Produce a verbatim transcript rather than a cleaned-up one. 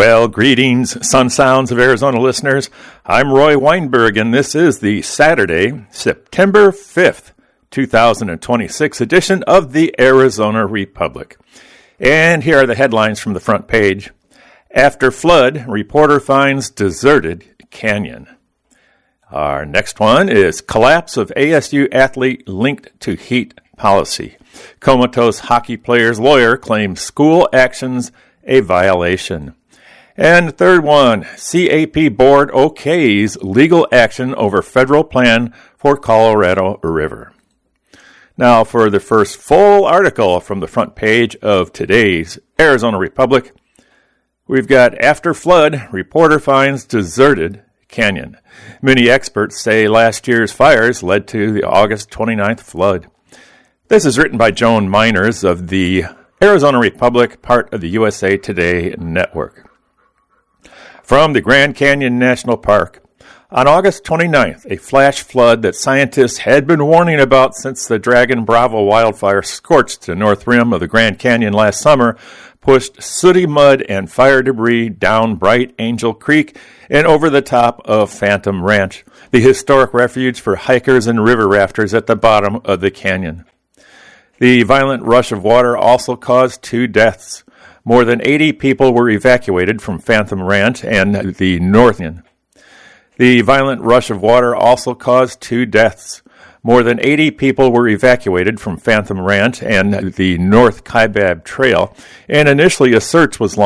Well, greetings, Sun Sounds of Arizona listeners. I'm Roy Weinberg, and this is the Saturday, September fifth, two thousand twenty-six edition of the Arizona Republic. And here are the headlines from the front page. After flood, reporter finds deserted canyon. Our next one is collapse of A S U athlete linked to heat policy. Comatose hockey player's lawyer claims school actions a violation. And the third one, C A P board okays legal action over federal plan for Colorado River. Now for the first full article from the front page of today's Arizona Republic, we've got after flood, reporter finds deserted canyon. Many experts say last year's fires led to the August twenty-ninth flood. This is written by Joan Miners of the Arizona Republic, part of the U S A Today network. From the Grand Canyon National Park, on August twenty-ninth, a flash flood that scientists had been warning about since the Dragon Bravo wildfire scorched the north rim of the Grand Canyon last summer pushed sooty mud and fire debris down Bright Angel Creek and over the top of Phantom Ranch, the historic refuge for hikers and river rafters at the bottom of the canyon. The violent rush of water also caused two deaths. More than eighty people were evacuated from Phantom Ranch and the North Canyon. The violent rush of water also caused two deaths. More than eighty people were evacuated from Phantom Ranch and the North Kaibab Trail, and initially a search was launched